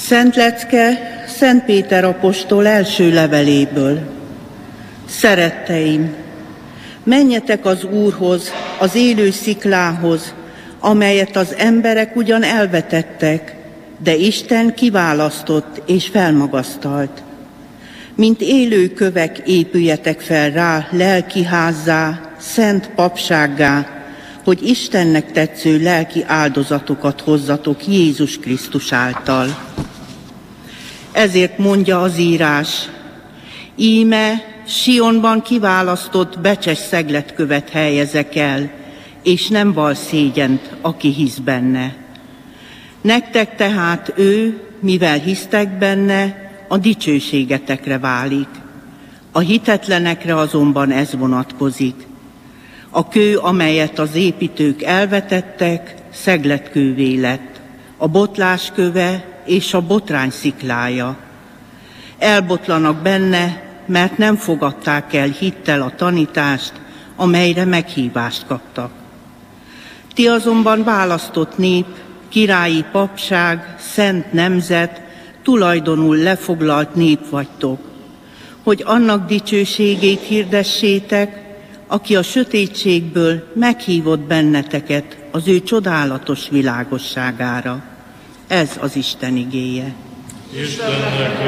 Szent lecke Szent Péter apostol első leveléből. Szeretteim, menjetek az Úrhoz, az élő sziklához, amelyet az emberek ugyan elvetettek, de Isten kiválasztott és felmagasztalt. Mint élő kövek épüljetek fel rá lelki házzá, szent papsággá, hogy Istennek tetsző lelki áldozatokat hozzatok Jézus Krisztus által. Ezért mondja az írás: íme Sionban kiválasztott becses szegletkövet helyezek el, és nem val szégyent, aki hisz benne. Nektek tehát ő, mivel hisztek benne, a dicsőségetekre válik. A hitetlenekre azonban ez vonatkozik. A kő, amelyet az építők elvetettek, szegletkővé lett, a botlás köve és a botrány sziklája. Elbotlanak benne, mert nem fogadták el hittel a tanítást, amelyre meghívást kaptak. Ti azonban választott nép, királyi papság, szent nemzet, tulajdonul lefoglalt nép vagytok, hogy annak dicsőségét hirdessétek, aki a sötétségből meghívott benneteket az ő csodálatos világosságára. Ez az Isten igéje. Istennek